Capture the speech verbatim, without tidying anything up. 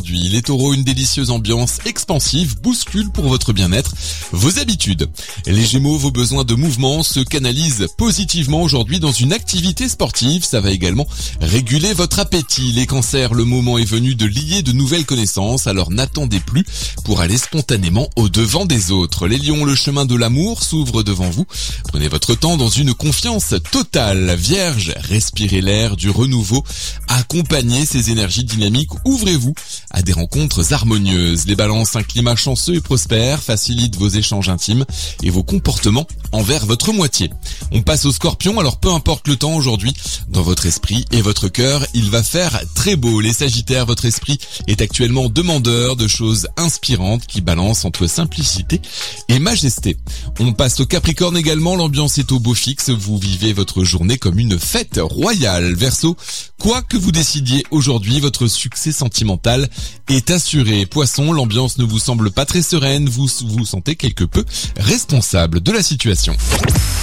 aujourd'hui. Les taureaux, une délicieuse ambiance expansive bouscule pour votre bien-être vos habitudes. Les gémeaux, vos besoins de mouvement se canalisent positivement aujourd'hui dans une activité sportive. Ça va également réguler votre appétit. Les cancers, le moment est venu de lier de nouvelles connaissances, alors n'attendez plus pour aller spontanément au devant des autres. Les lions, le chemin de l'amour s'ouvre devant vous. Prenez votre temps dans une confiance totale. Vierge, respirez l'air du renouveau. Accompagnez ces énergies dynamiques. Ouvrez-vous à des rencontres harmonieuses. Les balances, un climat chanceux et prospère facilite vos échanges intimes et vos comportements envers votre moitié. On passe au scorpion, alors peu importe le temps aujourd'hui, dans votre esprit et votre cœur, il va faire très beau. Les sagittaires, votre esprit est actuellement demandeur de choses inspirantes qui balancent entre simplicité et majesté. On passe au capricorne également, l'ambiance est au beau fixe, vous vivez votre journée comme une fête royale. Verseau, quoi que vous décidiez aujourd'hui, votre succès sentimental est assuré. Poisson, l'ambiance ne vous semble pas très sereine, vous vous sentez quelque peu responsable de la situation.